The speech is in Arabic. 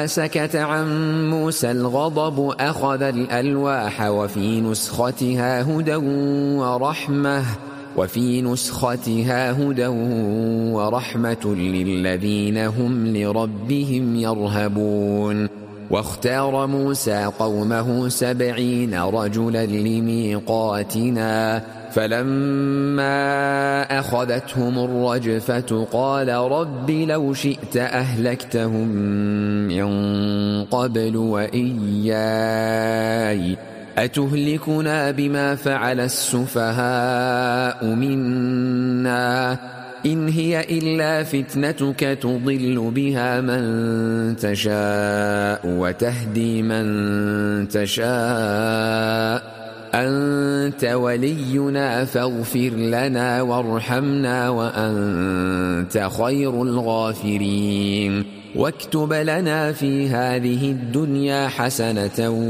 سكت عن موسى الغضب أخذ الألواح وفي نسختها هدى ورحمة للذين هم لربهم يرهبون. واختار موسى قومه 70 رجلا لميقاتنا، فلما أخذتهم الرجفة قال رب لو شئت أهلكتهم من قبل وإياي أتهلكنا بما فعل السفهاء منا إن هي إلا فتنتك تضل بها من تشاء وتهدي من تشاء أنت ولينا فاغفر لنا وارحمنا وأنت خير الغافرين. واكتب لنا في هذه الدنيا حسنة